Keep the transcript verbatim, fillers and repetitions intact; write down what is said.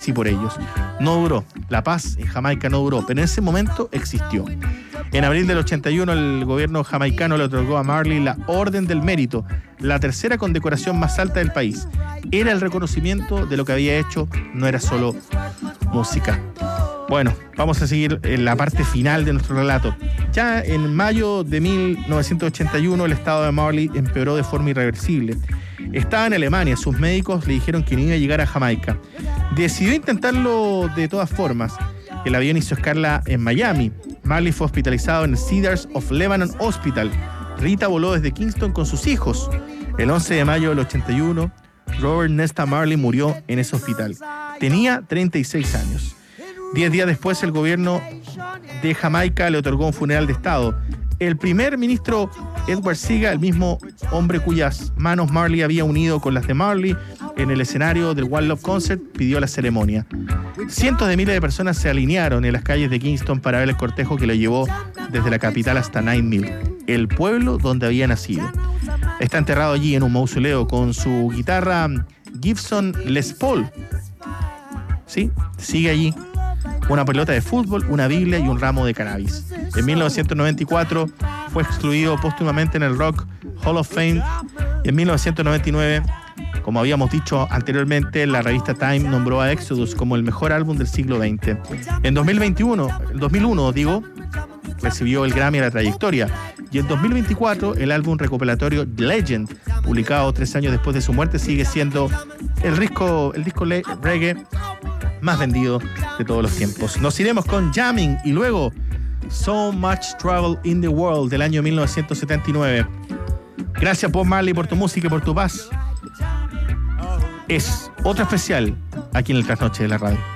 sí por ellos. No duró. La paz en Jamaica no duró, pero en ese momento existió. En abril del ochenta y uno, el gobierno jamaicano le otorgó a Marley la Orden del Mérito, la tercera condecoración más alta del país. Era el reconocimiento de lo que había hecho, no era solo música. Bueno, vamos a seguir en la parte final de nuestro relato. Ya en mayo de mil novecientos ochenta y uno, el estado de Marley empeoró de forma irreversible. Estaba en Alemania, sus médicos le dijeron que no iba a llegar a Jamaica. Decidió intentarlo de todas formas. El avión hizo escala en Miami. Marley fue hospitalizado en el Cedars of Lebanon Hospital. Rita voló desde Kingston con sus hijos. El once de mayo del ochenta y uno, Robert Nesta Marley murió en ese hospital. Tenía treinta y seis años. Diez días después, el gobierno de Jamaica le otorgó un funeral de Estado. El primer ministro Edward Seaga, el mismo hombre cuyas manos Marley había unido con las de Marley en el escenario del One Love Concert, pidió la ceremonia. Cientos de miles de personas se alinearon en las calles de Kingston para ver el cortejo que lo llevó desde la capital hasta Nine Mill, el pueblo donde había nacido. Está enterrado allí en un mausoleo con su guitarra Gibson Les Paul. Sí, sigue allí. Una pelota de fútbol, una biblia y un ramo de cannabis. En mil novecientos noventa y cuatro fue excluido póstumamente en el Rock Hall of Fame. Y en mil novecientos noventa y nueve, como habíamos dicho anteriormente, la revista Time nombró a Exodus como el mejor álbum del siglo veinte. En dos mil veintiuno, el dos mil uno, digo, recibió el Grammy a la trayectoria. Y en dos mil veinticuatro, el álbum recopilatorio Legend, publicado tres años después de su muerte, sigue siendo el disco, el disco reggae más vendido de todos los tiempos. Nos iremos con Jamming y luego So Much Trouble in the World del año mil novecientos setenta y nueve. Gracias, Bob Marley, por tu música y por tu paz. Es otro especial aquí en el Trasnoche de la Radio.